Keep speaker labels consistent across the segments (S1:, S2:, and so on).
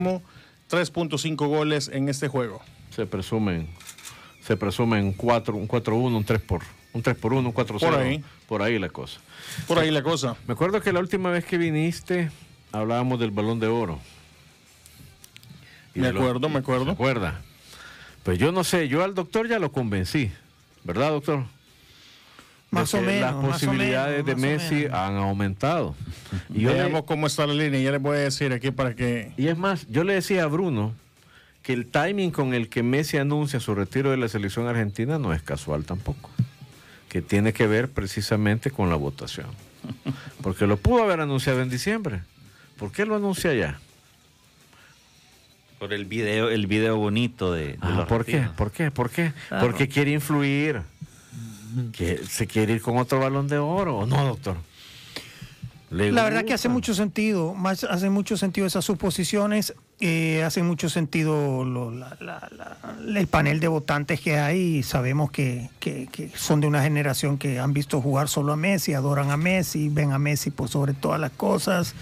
S1: 3.5 goles en este juego.
S2: Se presumen 4, un 4-1, un 3-1, un 4-0. Por ahí la cosa.
S1: Por ahí la cosa.
S2: Me acuerdo que la última vez que viniste hablábamos del Balón de Oro.
S1: Me acuerdo.
S2: ¿Se acuerda? Pues yo no sé, yo al doctor ya lo convencí, ¿verdad, doctor?
S3: Más o menos.
S2: Las posibilidades de Messi han aumentado.
S1: Y veamos cómo está la línea, ya les voy a decir aquí para que...
S2: Y es más, yo le decía a Bruno que el timing con el que Messi anuncia su retiro de la selección argentina no es casual tampoco, que tiene que ver precisamente con la votación. Porque lo pudo haber anunciado en diciembre. ¿Por qué lo anuncia ya?
S4: Por el video bonito de los
S2: ¿por qué?
S4: retiros.
S2: ¿Por qué?
S4: Claro.
S2: Porque quiere influir. Que se quiere ir con otro Balón de Oro, ¿o no, doctor?
S3: La verdad que hace mucho sentido, esas suposiciones, hace mucho sentido el panel de votantes que hay. Sabemos que son de una generación que han visto jugar solo a Messi, adoran a Messi, ven a Messi por sobre todas las cosas,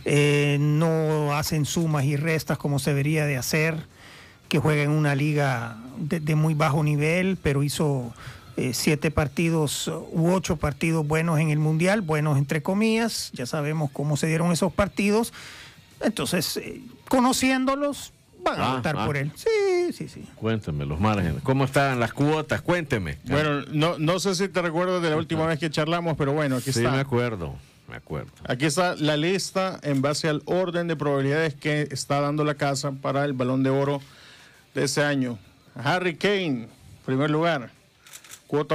S3: no hacen sumas y restas como se debería de hacer, que juega en una liga de muy bajo nivel, pero hizo 7 partidos u 8 partidos buenos en el Mundial, buenos entre comillas, ya sabemos cómo se dieron esos partidos, entonces conociéndolos van a votar por él. Sí.
S2: Cuénteme los márgenes, ¿cómo están las cuotas? Cuénteme.
S1: Bueno, no sé si te recuerdas de la última vez que charlamos, pero bueno, aquí está.
S2: Sí, me acuerdo.
S1: Aquí está la lista en base al orden de probabilidades que está dando la casa para el Balón de Oro de ese año. Harry Kane, primer lugar. Cuota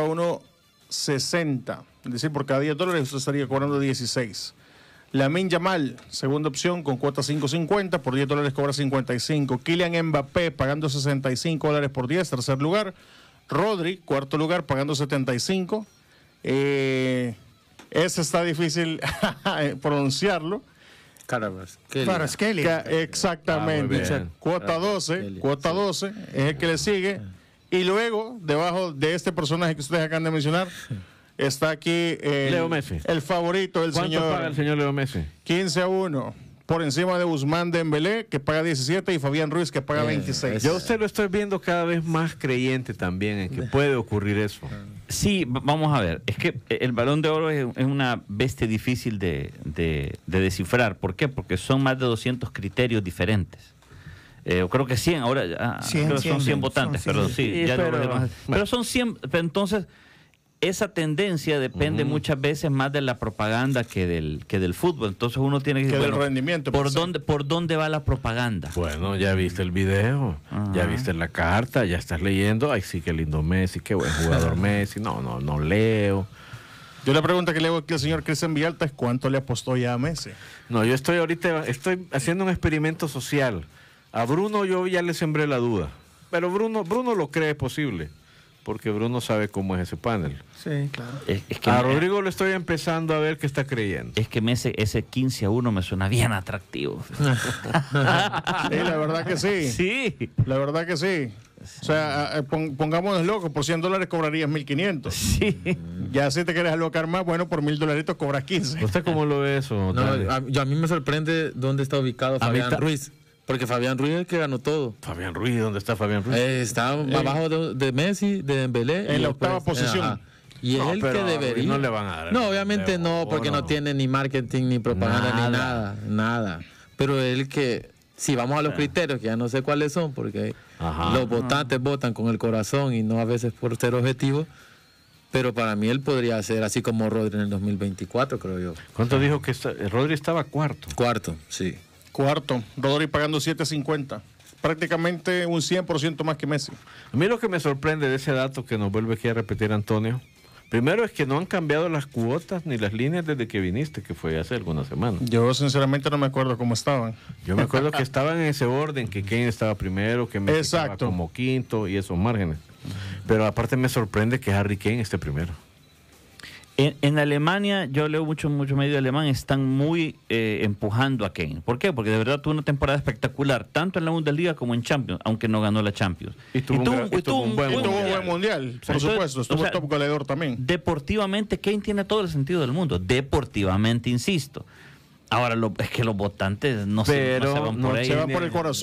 S1: 1.60, es decir, por cada $10 usted estaría cobrando 16. Lamine Yamal, segunda opción, con cuota 5.50, por $10 cobra 55. Kylian Mbappé, pagando $65 por 10, tercer lugar. Rodri, cuarto lugar, pagando 75. Ese está difícil pronunciarlo.
S3: Kvaratskhelia.
S1: Exactamente. Cuota 12 es el que le sigue. Y luego, debajo de este personaje que ustedes acaban de mencionar, está aquí
S2: Leo Messi,
S1: el favorito del señor.
S2: ¿Cuánto paga el señor Leo Messi?
S1: 15-1, por encima de Ousmane Dembélé, que paga 17, y Fabián Ruiz, que paga 26.
S2: Yo a usted lo estoy viendo cada vez más creyente también en que puede ocurrir eso.
S4: Sí, vamos a ver. Es que el Balón de Oro es una bestia difícil de descifrar. ¿Por qué? Porque son más de 200 criterios diferentes. Creo que 100, ahora
S3: 100,
S4: creo que son 100 votantes,
S3: son 100.
S4: perdón, sí.
S2: Sí,
S4: Ya
S2: pero,
S4: pero son 100, pero entonces esa tendencia depende muchas veces más de la propaganda que del fútbol. Entonces uno tiene que decir,
S1: del rendimiento.
S4: ¿por dónde va la propaganda?
S2: Bueno, ya viste el video, ya viste la carta, ya estás leyendo. Ay, sí, qué lindo Messi, qué buen jugador Messi. No leo.
S1: Yo la pregunta que le hago aquí al señor Cristian Villalta es ¿cuánto le apostó ya a Messi?
S2: No, yo estoy haciendo un experimento social. A Bruno yo ya le sembré la duda, pero Bruno lo cree posible, porque Bruno sabe cómo es ese panel.
S3: Sí, claro.
S4: Es que
S2: A Rodrigo lo estoy empezando a ver que está creyendo.
S4: Es que ese 15-1 me suena bien atractivo.
S1: Sí, la verdad que sí.
S4: Sí.
S1: La verdad que sí. O sea, pongámonos locos, por $100 cobrarías 1.500.
S4: Sí.
S1: Ya si te quieres alocar más, bueno, por $1.000 cobras 15.
S2: ¿Usted cómo lo ve eso?
S5: No, a mí me sorprende dónde está ubicado Fabián Ruiz. Porque Fabián Ruiz es el que ganó todo.
S2: Fabián Ruiz, ¿dónde está Fabián Ruiz?
S5: Está abajo de Messi, de Dembélé.
S1: En la octava posición.
S5: Y es el que debería.
S2: No le van a dar.
S5: No, obviamente no, porque no tiene ni marketing, ni propaganda, ni nada. Pero el que, si vamos a los criterios, que ya no sé cuáles son, porque los votantes votan con el corazón y no a veces por ser objetivos. Pero para mí él podría ser así como Rodri en el 2024, creo yo.
S2: ¿Cuánto dijo que Rodri estaba cuarto?
S5: Cuarto, sí.
S1: Cuarto, Rodri pagando 7.50. Prácticamente un 100% más que Messi.
S2: A mí lo que me sorprende de ese dato que nos vuelve aquí a repetir Antonio, primero es que no han cambiado las cuotas ni las líneas desde que viniste, que fue hace algunas semanas.
S1: Yo sinceramente no me acuerdo cómo estaban.
S2: Yo me acuerdo que estaban en ese orden, que Kane estaba primero, que Messi estaba como quinto y esos márgenes. Pero aparte me sorprende que Harry Kane esté primero.
S4: En Alemania, yo leo mucho medio alemán, están muy empujando a Kane. ¿Por qué? Porque de verdad tuvo una temporada espectacular, tanto en la Bundesliga como en Champions, aunque no ganó la Champions.
S2: Y tuvo un buen
S1: mundial, por supuesto. Estuvo top goleador también.
S4: Deportivamente, Kane tiene todo el sentido del mundo. Deportivamente, insisto. Ahora, es que los votantes no se van por ahí.
S1: Se van por el corazón.